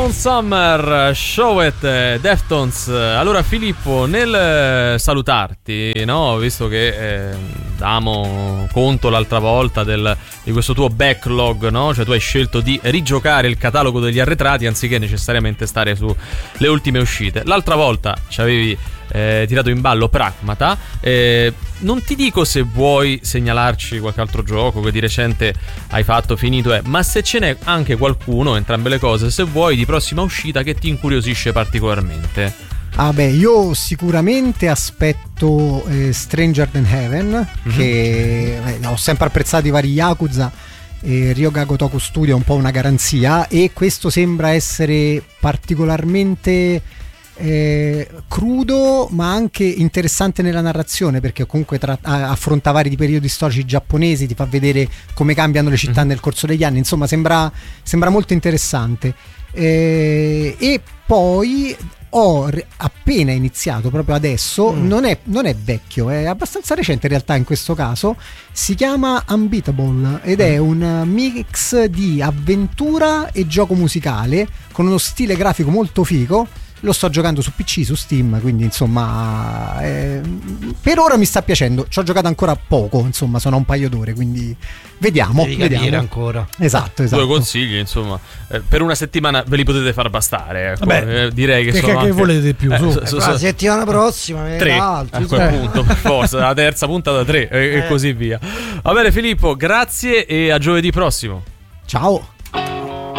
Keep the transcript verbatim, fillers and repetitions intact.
Down Summer, Show It, Deftones. Allora Filippo, nel salutarti, no, visto che eh, davamo conto l'altra volta del, di questo tuo backlog, no? Cioè tu hai scelto di rigiocare il catalogo degli arretrati anziché necessariamente stare sulle ultime uscite. L'altra volta ci avevi eh, tirato in ballo Pragmata. eh, Non ti dico se vuoi segnalarci qualche altro gioco che di recente hai fatto, finito, eh, ma se ce n'è anche qualcuno, entrambe le cose, se vuoi, di prossima uscita che ti incuriosisce particolarmente. Ah beh, io sicuramente aspetto eh, Stranger Than Heaven, mm-hmm. che eh, ho sempre apprezzato i vari Yakuza, e Ryoga Gotoku Studio è un po' una garanzia, e questo sembra essere particolarmente Eh, crudo ma anche interessante nella narrazione, perché comunque tra- affronta vari periodi storici giapponesi, ti fa vedere come cambiano le città mm. nel corso degli anni, insomma sembra, sembra molto interessante. eh, e poi ho re- appena iniziato proprio adesso, mm. non, è, non è vecchio, è abbastanza recente in realtà in questo caso, si chiama Unbeatable ed è un mix di avventura e gioco musicale con uno stile grafico molto figo. Lo sto giocando su P C, su Steam, quindi insomma eh, per ora mi sta piacendo. Ci ho giocato ancora poco, insomma sono a un paio d'ore, quindi vediamo, Devi vediamo. capire ancora. Esatto, esatto. Due consigli, insomma, eh, per una settimana ve li potete far bastare, ecco. Vabbè, eh, direi che, che, sono che anche... volete di più, eh, su. so, so, la settimana prossima tre altri, a quel eh. punto, per forza, la terza puntata tre e, eh. e così via. Va bene Filippo, grazie e a giovedì prossimo. Ciao.